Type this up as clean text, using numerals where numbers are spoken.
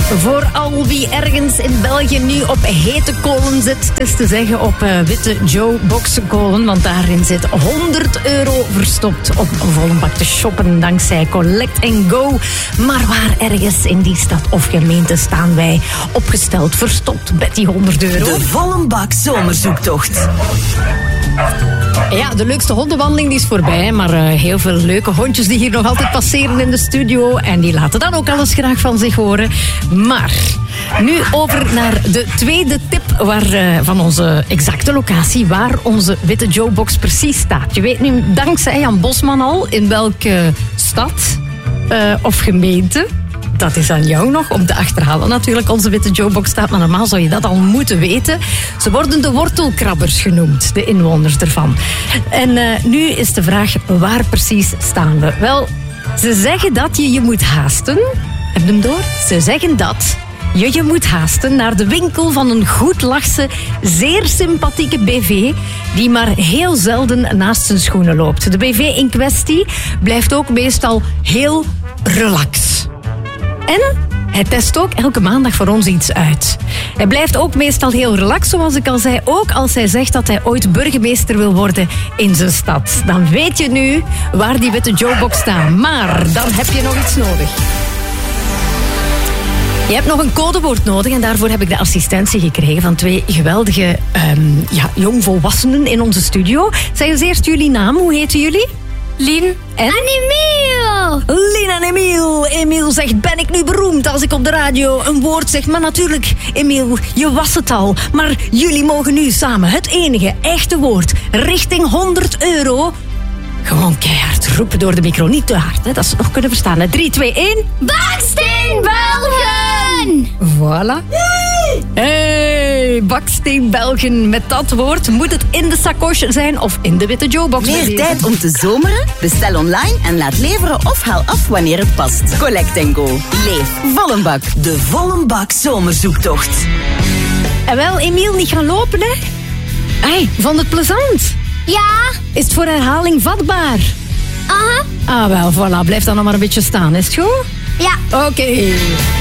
Voor al wie ergens in België nu op hete kolen zit, het is te zeggen op witte Joe-box kolen, want daarin zit €100 verstopt op een volle bak te shoppen dankzij Collect & Go. Maar waar ergens in die stad of gemeente staan wij opgesteld, verstopt met die €100? De volle bak zomerzoektocht. Ja, de leukste hondenwandeling die is voorbij, maar heel veel leuke hondjes die hier nog altijd passeren in de studio en die laten dan ook alles graag van zich horen. Maar nu over naar de tweede tip van onze exacte locatie, waar onze witte Joe-box precies staat. Je weet nu dankzij Jan Bosman al in welke stad of gemeente. Dat is aan jou nog om te achterhalen. Natuurlijk, onze witte Joe-box staat, maar normaal zou je dat al moeten weten. Ze worden de wortelkrabbers genoemd, de inwoners ervan. En nu is de vraag, waar precies staan we? Wel, ze zeggen dat je moet haasten. Heb je hem door? Ze zeggen dat je moet haasten naar de winkel van een goedlachse, zeer sympathieke BV die maar heel zelden naast zijn schoenen loopt. De BV in kwestie blijft ook meestal heel relax. En hij test ook elke maandag voor ons iets uit. Hij blijft ook meestal heel relaxed, zoals ik al zei. Ook als hij zegt dat hij ooit burgemeester wil worden in zijn stad. Dan weet je nu waar die witte Joe-box staat. Maar dan heb je nog iets nodig. Je hebt nog een codewoord nodig en daarvoor heb ik de assistentie gekregen van twee geweldige jongvolwassenen in onze studio. Zeg eens eerst jullie naam. Hoe heten jullie? Lien en Emiel! Lien en Emiel. Emiel zegt, ben ik nu beroemd als ik op de radio een woord zeg? Maar natuurlijk, Emiel, je was het al. Maar jullie mogen nu samen het enige echte woord richting €100... gewoon keihard roepen door de micro. Niet te hard, hè? Dat ze nog kunnen verstaan. 3, 2, 1... Baksteen Belgen! Voilà. Hey, Baksteen Belgen. Met dat woord moet het in de sacoche zijn of in de witte Joe-box. Meer tijd om te zomeren? Bestel online en laat leveren of haal af wanneer het past. Collect & Go. Leef volle bak. De volle bak zomerzoektocht. En wel, Emiel, niet gaan lopen, hè? Hey, vond het plezant? Ja. Is het voor herhaling vatbaar? Aha. Ah, wel, voilà. Blijf dan nog maar een beetje staan. Is het goed? Ja. Oké.